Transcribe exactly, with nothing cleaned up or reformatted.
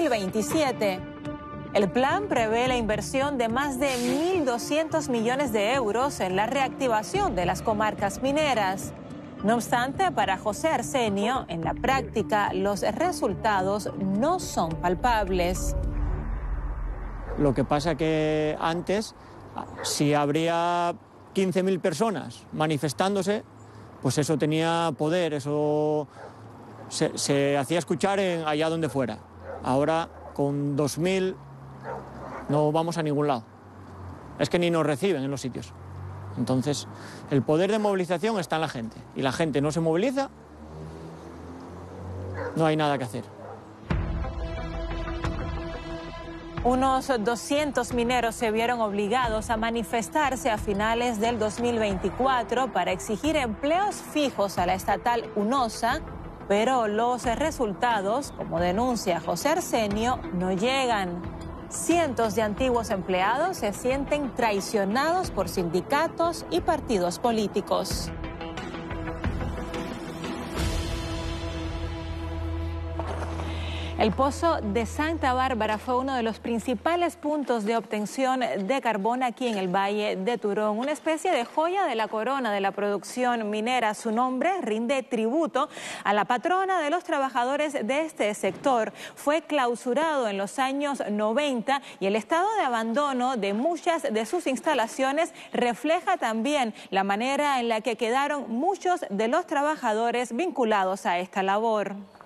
mil veintisiete. El plan prevé la inversión de más de mil doscientos millones de euros en la reactivación de las comarcas mineras. No obstante, para José Arsenio, en la práctica los resultados no son palpables. Lo que pasa que antes, si habría quince mil personas manifestándose, pues eso tenía poder, eso se, se hacía escuchar en allá donde fuera. Ahora, con dos mil, no vamos a ningún lado. Es que ni nos reciben en los sitios. Entonces, el poder de movilización está en la gente. Y la gente no se moviliza, no hay nada que hacer. Unos doscientos mineros se vieron obligados a manifestarse a finales del dos mil veinticuatro para exigir empleos fijos a la estatal UNOSA, pero los resultados, como denuncia José Arsenio, no llegan. Cientos de antiguos empleados se sienten traicionados por sindicatos y partidos políticos. El pozo de Santa Bárbara fue uno de los principales puntos de obtención de carbón aquí en el Valle de Turón, una especie de joya de la corona de la producción minera. Su nombre rinde tributo a la patrona de los trabajadores de este sector. Fue clausurado en los años noventa y el estado de abandono de muchas de sus instalaciones refleja también la manera en la que quedaron muchos de los trabajadores vinculados a esta labor.